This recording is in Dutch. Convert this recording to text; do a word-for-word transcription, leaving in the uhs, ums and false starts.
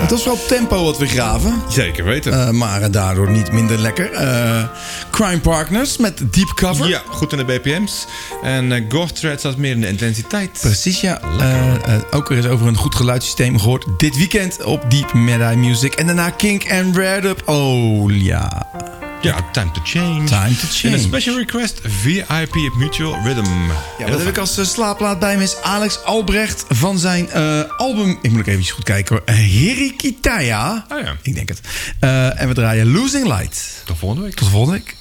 Het was wel tempo wat we graven. Zeker weten. Uh, maar daardoor niet minder lekker. Uh, Crime Partners met Deep Cover. Ja, goed in de B P M's. En uh, Gore Thread zat meer in de intensiteit. Precies, ja. Uh, uh, ook er is over een goed geluidssysteem gehoord. Dit weekend op Deep Medi Music. En daarna Kink en Red Up. Oh, ja. Ja, Time to Change. Time to Change. En een special request, V I P op Mutual Rhythm. Ja, wat heb ik als uh, slaapplaat bij me is Alex Albrecht van zijn uh, album... Ik moet ook even goed kijken hoor. Herikitaya. Oh ja. Ik denk het. Uh, en we draaien Losing Light. Tot volgende week. Tot volgende week.